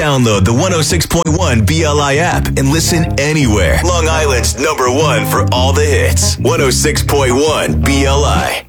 Download the 106.1 BLI app and listen anywhere. Long Island's #1 for all the hits. 106.1 BLI.